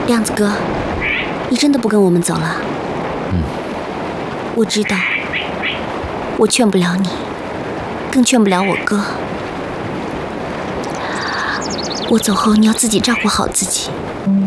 亮子哥，你真的不跟我们走了？我知道，我劝不了你，更劝不了我哥。我走后，你要自己照顾好自己。